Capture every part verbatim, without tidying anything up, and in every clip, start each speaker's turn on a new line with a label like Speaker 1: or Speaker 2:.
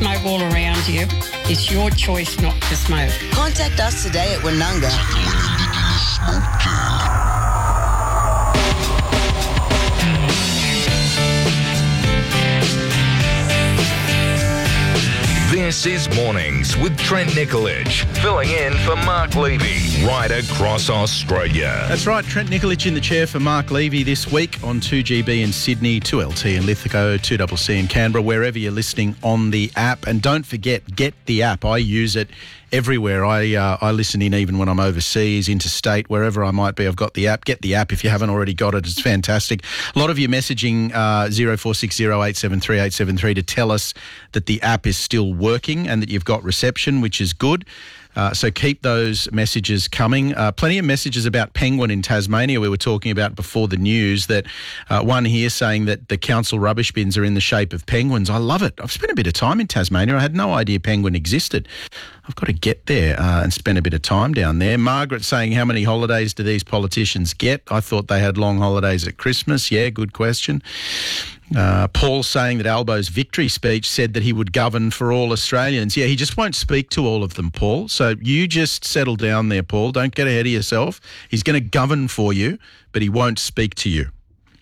Speaker 1: smoke all around you. It's your choice not to smoke.
Speaker 2: Contact us today at Woonunga.
Speaker 3: This is Mornings with Trent Nicolich, filling in for Mark Levy, right across Australia.
Speaker 4: That's right, Trent Nicolich in the chair for Mark Levy this week on two G B in Sydney, two L T in Lithgow, two C C in Canberra, wherever you're listening on the app. And don't forget, get the app. I use it everywhere. I uh, I listen in even when I'm overseas, interstate, wherever I might be. I've got the app. Get the app if you haven't already got it. It's fantastic. A lot of you messaging uh, zero four six zero eight seven three eight seven three to tell us that the app is still working and that you've got reception, which is good. Uh, so keep those messages coming. Uh, plenty of messages about penguin in Tasmania we were talking about before the news. That uh, one here saying that the council rubbish bins are in the shape of penguins. I love it. I've spent a bit of time in Tasmania. I had no idea penguin existed. I've got to get there uh, and spend a bit of time down there. Margaret saying, how many holidays do these politicians get? I thought they had long holidays at Christmas. Yeah, good question. Uh, Paul saying that Albo's victory speech said that he would govern for all Australians. Yeah, he just won't speak to all of them, Paul. So you just settle down there, Paul. Don't get ahead of yourself. He's going to govern for you, but he won't speak to you.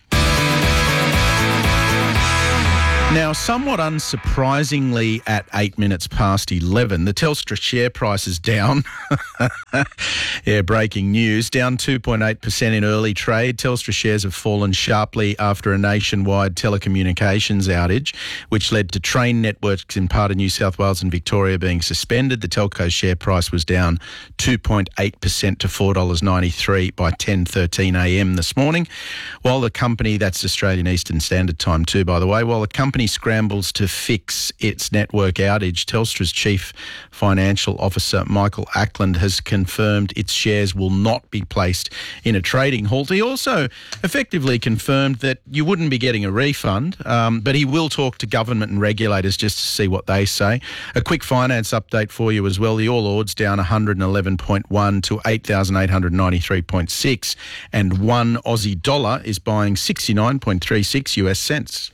Speaker 4: Now, somewhat unsurprisingly, at eight minutes past eleven, the Telstra share price is down. Yeah, breaking news. Down two point eight percent in early trade. Telstra shares have fallen sharply after a nationwide telecommunications outage, which led to train networks in part of New South Wales and Victoria being suspended. The telco share price was down two point eight percent to four dollars ninety-three by ten thirteen a m this morning. While the company, that's Australian Eastern Standard Time too, by the way, while the company scrambles to fix its network outage, Telstra's Chief Financial Officer Michael Ackland has confirmed its shares will not be placed in a trading halt. He also effectively confirmed that you wouldn't be getting a refund, um, but he will talk to government and regulators just to see what they say. A quick finance update for you as well. The All Ords down one hundred eleven point one to eight thousand eight hundred ninety-three point six, and one Aussie dollar is buying sixty-nine point three six U S cents.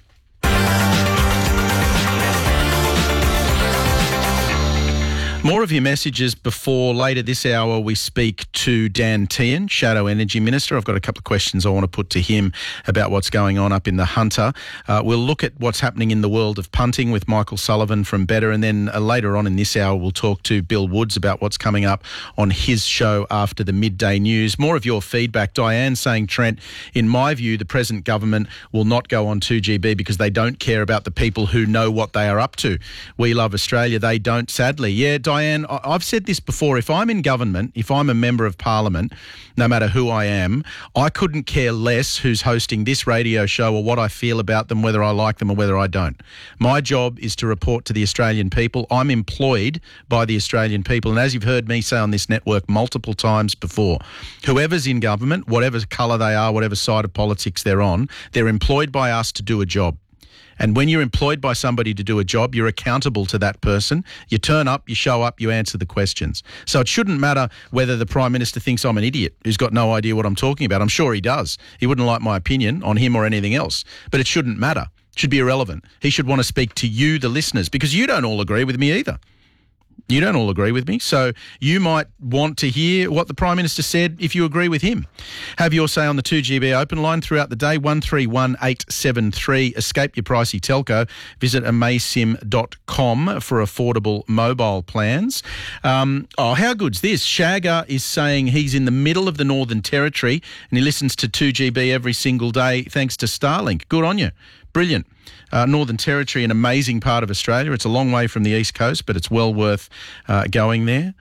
Speaker 4: More of your messages before later this hour we speak to Dan Tehan, Shadow Energy Minister. I've got a couple of questions I want to put to him about what's going on up in the Hunter. Uh, we'll look at what's happening in the world of punting with Michael Sullivan from Better, and then uh, later on in this hour we'll talk to Bill Woods about what's coming up on his show after the midday news. More of your feedback. Diane saying, Trent, in my view, the present government will not go on two G B because they don't care about the people who know what they are up to. We love Australia. They don't, sadly. Yeah, Diane. Diane, I've said this before, if I'm in government, if I'm a member of parliament, no matter who I am, I couldn't care less who's hosting this radio show or what I feel about them, whether I like them or whether I don't. My job is to report to the Australian people. I'm employed by the Australian people. And as you've heard me say on this network multiple times before, whoever's in government, whatever colour they are, whatever side of politics they're on, they're employed by us to do a job. And when you're employed by somebody to do a job, you're accountable to that person. You turn up, you show up, you answer the questions. So it shouldn't matter whether the Prime Minister thinks I'm an idiot who's got no idea what I'm talking about. I'm sure he does. He wouldn't like my opinion on him or anything else. But it shouldn't matter. It should be irrelevant. He should want to speak to you, the listeners, because you don't all agree with me either. You don't all agree with me, so you might want to hear what the Prime Minister said if you agree with him. Have your say on the two G B open line throughout the day, one three one eight seven three. Escape your pricey telco. Visit amaysim dot com for affordable mobile plans. Um, oh, how good's this? Shagger is saying he's in the middle of the Northern Territory and he listens to two G B every single day thanks to Starlink. Good on you. Brilliant. Uh, Northern Territory, an amazing part of Australia. It's a long way from the East Coast, but it's well worth uh, going there.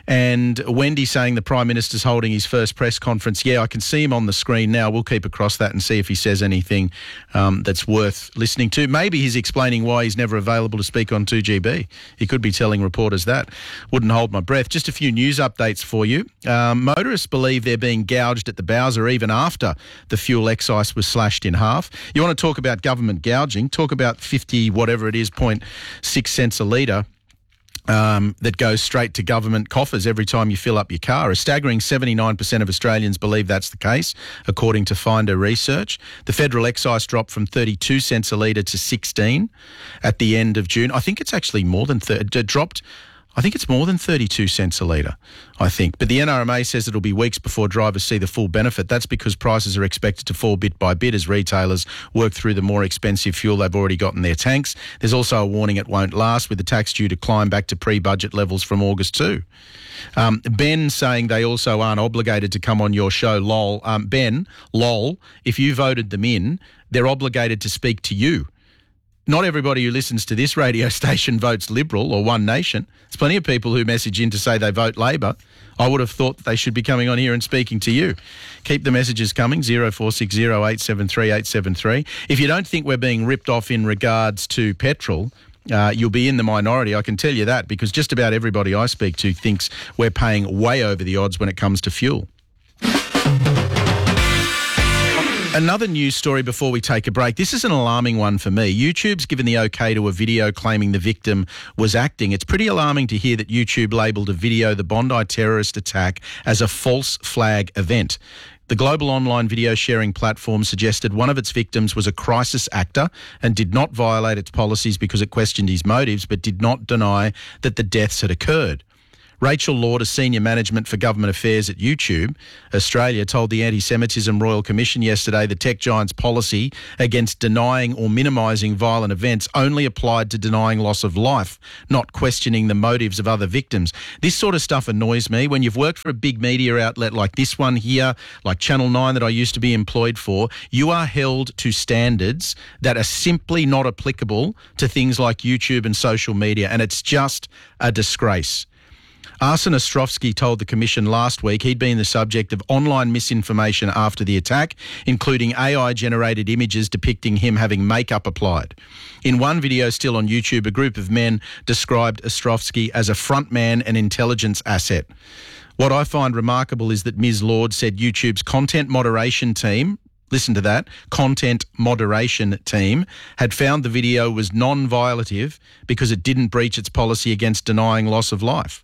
Speaker 4: And Wendy saying the Prime Minister's holding his first press conference. Yeah, I can see him on the screen now. We'll keep across that and see if he says anything um, that's worth listening to. Maybe he's explaining why he's never available to speak on two G B. He could be telling reporters that. Wouldn't hold my breath. Just a few news updates for you. Um, motorists believe they're being gouged at the Bowser even after the fuel excise was slashed in half. You want to talk about government gouging? Talk about fifty, whatever it is, point six cents a litre. Um, that goes straight to government coffers every time you fill up your car. A staggering seventy-nine percent of Australians believe that's the case, according to Finder Research. The federal excise dropped from thirty-two cents a litre to sixteen at the end of June. I think it's actually more than thirty. It dropped. I think it's more than thirty-two cents a litre, I think. But the N R M A says it'll be weeks before drivers see the full benefit. That's because prices are expected to fall bit by bit as retailers work through the more expensive fuel they've already got in their tanks. There's also a warning it won't last, with the tax due to climb back to pre-budget levels from August too. Um, Ben saying they also aren't obligated to come on your show, lol. Um, Ben, lol, if you voted them in, they're obligated to speak to you. Not everybody who listens to this radio station votes Liberal or One Nation. There's plenty of people who message in to say they vote Labor. I would have thought that they should be coming on here and speaking to you. Keep the messages coming, zero four six zero eight seven three eight seven three. If you don't think we're being ripped off in regards to petrol, uh, you'll be in the minority, I can tell you that, because just about everybody I speak to thinks we're paying way over the odds when it comes to fuel. Another news story before we take a break. This is an alarming one for me. YouTube's given the okay to a video claiming the victim was acting. It's pretty alarming to hear that YouTube labelled a video, the Bondi terrorist attack, as a false flag event. The global online video sharing platform suggested one of its victims was a crisis actor and did not violate its policies because it questioned his motives, but did not deny that the deaths had occurred. Rachel Lord, a senior management for government affairs at YouTube Australia, told the Anti-Semitism Royal Commission yesterday the tech giant's policy against denying or minimising violent events only applied to denying loss of life, not questioning the motives of other victims. This sort of stuff annoys me. When you've worked for a big media outlet like this one here, like Channel nine that I used to be employed for, you are held to standards that are simply not applicable to things like YouTube and social media, and it's just a disgrace. Arsen Ostrovsky told the Commission last week he'd been the subject of online misinformation after the attack, including A I-generated images depicting him having makeup applied. In one video still on YouTube, a group of men described Ostrovsky as a frontman and intelligence asset. What I find remarkable is that Miz Lord said YouTube's content moderation team, listen to that, content moderation team, had found the video was non-violative because it didn't breach its policy against denying loss of life.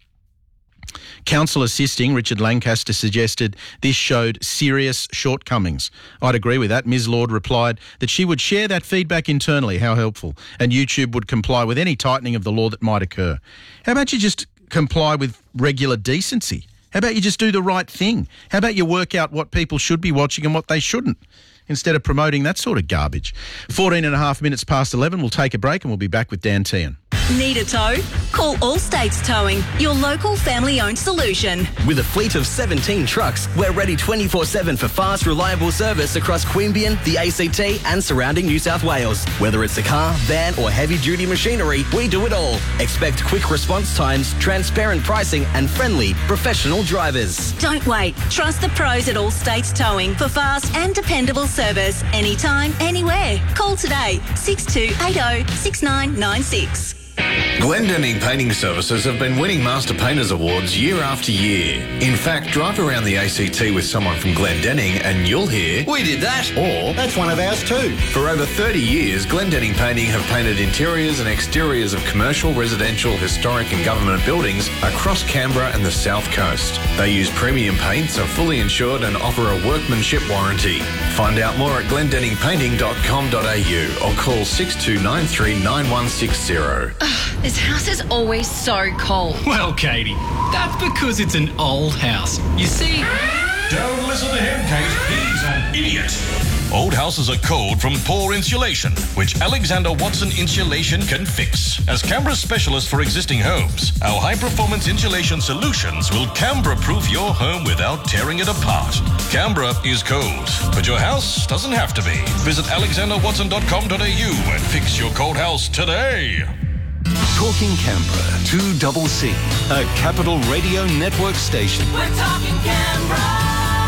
Speaker 4: Counsel assisting Richard Lancaster suggested this showed serious shortcomings. I'd agree with that. Miz Lord replied that she would share that feedback internally, how helpful, and YouTube would comply with any tightening of the law that might occur. How about you just comply with regular decency? How about you just do the right thing? How about you work out what people should be watching and what they shouldn't, instead of promoting that sort of garbage? fourteen and a half minutes past eleven, we'll take a break and we'll be back with Dan Tehan.
Speaker 5: Need a tow? Call All States Towing, your local family-owned solution.
Speaker 6: With a fleet of seventeen trucks, we're ready twenty-four seven for fast, reliable service across Queanbeyan, the A C T and surrounding New South Wales. Whether it's a car, van or heavy-duty machinery, we do it all. Expect quick response times, transparent pricing and friendly, professional drivers.
Speaker 5: Don't wait. Trust the pros at All States Towing for fast and dependable service anytime, anywhere. Call today, six two eight zero, six nine nine six.
Speaker 7: Glendenning Painting Services have been winning Master Painters Awards year after year. In fact, drive around the A C T with someone from Glendenning and you'll hear, "We did that," or "That's one of ours too." For over thirty years, Glendenning Painting have painted interiors and exteriors of commercial, residential, historic and government buildings across Canberra and the South Coast. They use premium paints, are fully insured and offer a workmanship warranty. Find out more at glendenning painting dot com dot a u or call six two nine three nine one six zero.
Speaker 8: This house is always so cold.
Speaker 9: Well, Katie, that's because it's an old house. You see...
Speaker 10: Don't listen to him, Kate. He's an idiot.
Speaker 3: Old houses are cold from poor insulation, which Alexander Watson Insulation can fix. As Canberra's specialist for existing homes, our high-performance insulation solutions will Canberra-proof your home without tearing it apart. Canberra is cold, but your house doesn't have to be. Visit alexander watson dot com dot a u and fix your cold house today.
Speaker 11: Talking Canberra, two C C, a Capital Radio Network station.
Speaker 12: We're talking Canberra.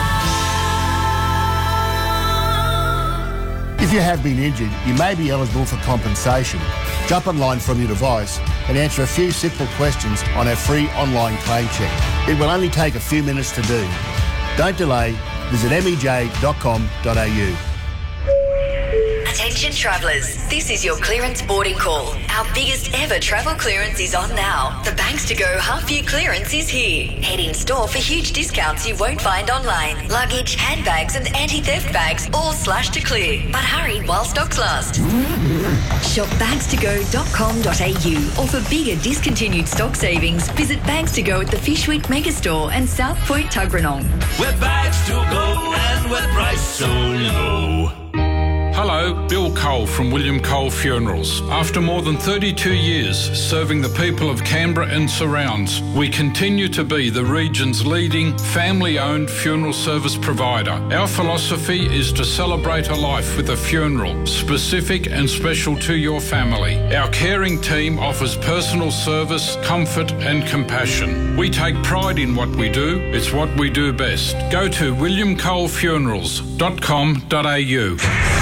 Speaker 13: If you have been injured, you may be eligible for compensation. Jump online from your device and answer a few simple questions on our free online claim check. It will only take a few minutes to do. Don't delay. Visit m e j dot com dot a u.
Speaker 14: Attention travellers, this is your clearance boarding call. Our biggest ever travel clearance is on now. The Banks to Go half-year clearance is here. Head in store for huge discounts you won't find online. Luggage, handbags and anti-theft bags all slashed to clear. But hurry while stocks last. Shop bags to go dot com dot a u or for bigger discontinued stock savings, visit Bags to Go at the Fishweek Megastore and South Point Tuggeranong.
Speaker 12: We're bags to go and we're priced so low.
Speaker 15: Hello, Bill Cole from William Cole Funerals. After more than thirty-two years serving the people of Canberra and surrounds, we continue to be the region's leading family-owned funeral service provider. Our philosophy is to celebrate a life with a funeral, specific and special to your family. Our caring team offers personal service, comfort and compassion. We take pride in what we do. It's what we do best. Go to william cole funerals dot com dot a u.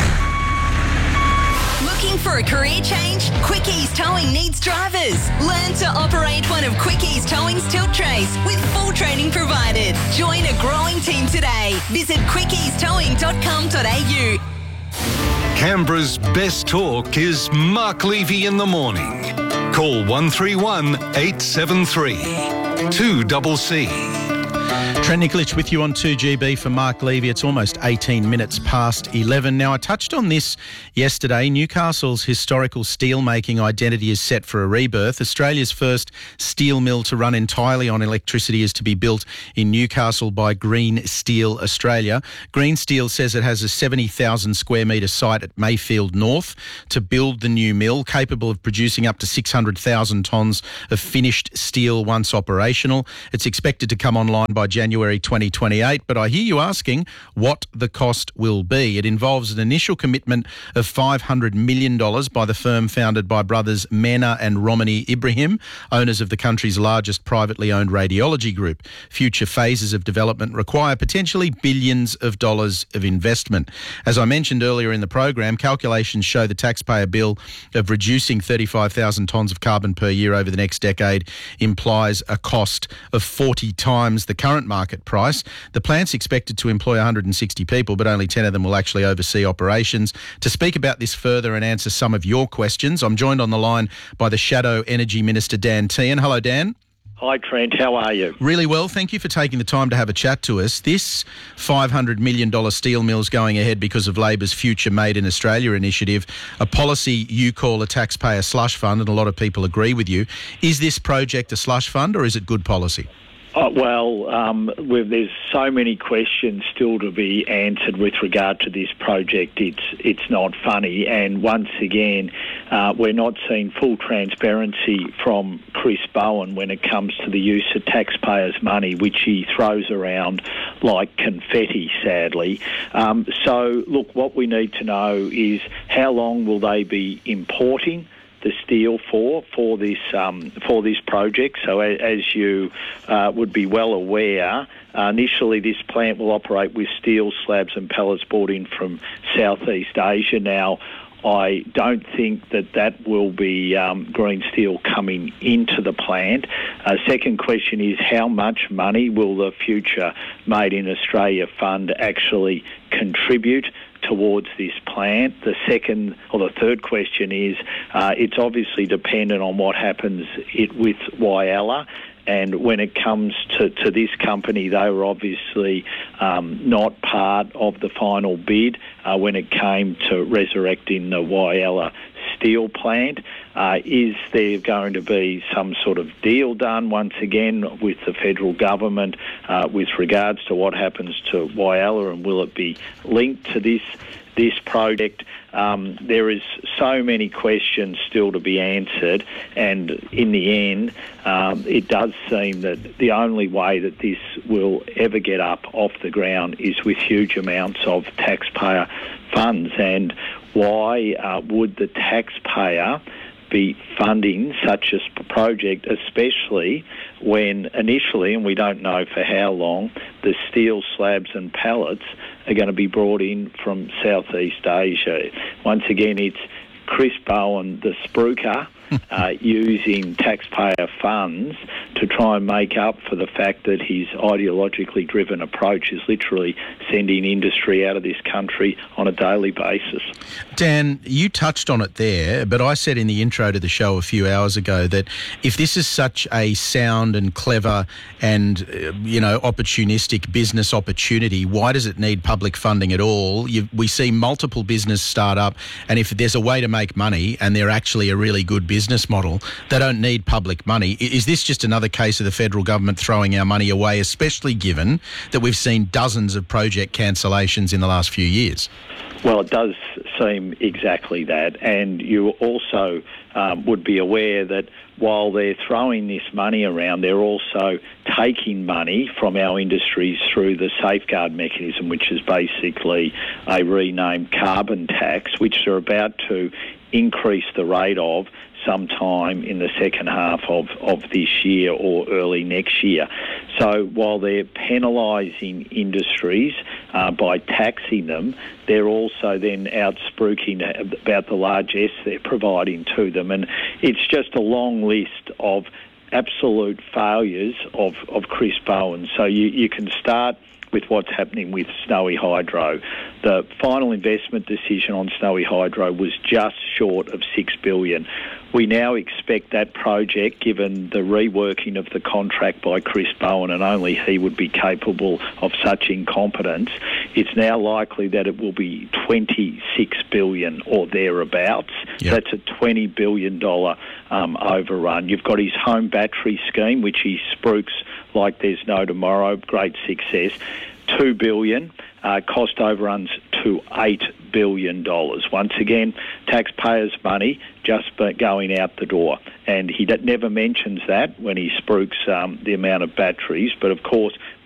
Speaker 5: Looking for a career change? Quickies Towing needs drivers. Learn to operate one of Quickies Towing's tilt trays with full training provided. Join a growing team today. Visit quickies towing dot com dot a u.
Speaker 11: Canberra's best talk is Mark Levy in the morning. Call one three one, eight seven three, two C C.
Speaker 4: Trent Nikolic with you on two G B for Mark Levy. It's almost eighteen minutes past eleven. Now, I touched on this yesterday. Newcastle's historical steel-making identity is set for a rebirth. Australia's first steel mill to run entirely on electricity is to be built in Newcastle by Green Steel Australia. Green Steel says it has a seventy thousand square metre site at Mayfield North to build the new mill, capable of producing up to six hundred thousand tonnes of finished steel once operational. It's expected to come online by January twenty twenty-eight, but I hear you asking what the cost will be. It involves an initial commitment of five hundred million dollars by the firm founded by brothers Mena and Romani Ibrahim, owners of the country's largest privately owned radiology group. Future phases of development require potentially billions of dollars of investment. As I mentioned earlier in the program, calculations show the taxpayer bill of reducing thirty-five thousand tonnes of carbon per year over the next decade implies a cost of forty times the current market price. The plant's expected to employ one hundred sixty people, but only ten of them will actually oversee operations. To speak about this further and answer some of your questions, I'm joined on the line by the Shadow Energy Minister, Dan Tehan. Hello, Dan.
Speaker 16: Hi, Trent. How are you?
Speaker 4: Really well. Thank you for taking the time to have a chat to us. This five hundred million dollars steel mill's going ahead because of Labor's Future Made in Australia initiative, a policy you call a taxpayer slush fund, and a lot of people agree with you. Is this project a slush fund or is it good policy?
Speaker 16: Oh, well, um, there's so many questions still to be answered with regard to this project. It's it's not funny, and once again, uh, we're not seeing full transparency from Chris Bowen when it comes to the use of taxpayers' money, which he throws around like confetti, sadly. Um, so, look, what we need to know is how long will they be importing the steel for for this um, for this project. So as you uh, would be well aware, uh, initially this plant will operate with steel slabs and pellets brought in from Southeast Asia. Now, I don't think that that will be um, green steel coming into the plant. Uh, second question is how much money will the Future Made in Australia Fund actually contribute towards this plant? The second or the third question is uh, it's obviously dependent on what happens it with Whyalla. And when it comes to, to this company, they were obviously um, not part of the final bid uh, when it came to resurrecting the Whyalla steel plant. Uh, is there going to be some sort of deal done once again with the federal government uh, with regards to what happens to Whyalla, and will it be linked to this this project? Um, there is so many questions still to be answered, and in the end, um, it does seem that the only way that this will ever get up off the ground is with huge amounts of taxpayer funds. And why uh, would the taxpayer be funding such a project, especially when initially, and we don't know for how long, the steel slabs and pallets are going to be brought in from Southeast Asia? Once again, it's Chris Bowen, the spruiker, uh, using taxpayer funds to try and make up for the fact that his ideologically driven approach is literally sending industry out of this country on a daily basis.
Speaker 4: Dan, you touched on it there, but I said in the intro to the show a few hours ago that if this is such a sound and clever and, uh, you know, opportunistic business opportunity, why does it need public funding at all? You, we see multiple business start up, and if there's a way to make money and they're actually a really good business model, they don't need public money. Is this just another case of the federal government throwing our money away, especially given that we've seen dozens of project cancellations in the last few years?
Speaker 16: Well, it does seem exactly that, and you also um, would be aware that while they're throwing this money around, they're also taking money from our industries through the safeguard mechanism, which is basically a renamed carbon tax, which they're about to increase the rate of sometime in the second half of, of this year or early next year. So while they're penalising industries uh, by taxing them, they're also then out spruiking about the largesse they're providing to them. And it's just a long list of absolute failures of, of Chris Bowen. So you, you can start with what's happening with Snowy Hydro. The final investment decision on Snowy Hydro was just short of six billion dollars. We now expect that project, given the reworking of the contract by Chris Bowen, and only he would be capable of such incompetence, it's now likely that it will be twenty-six billion dollars or thereabouts. Yep. That's a twenty billion dollars um, overrun. You've got his home battery scheme, which he spruiks like there's no tomorrow, great success. two billion dollars, uh, cost overruns to eight billion dollars. Once again, taxpayers' money just going out the door. And he never mentions that when he spruiks um, the amount of batteries, but of course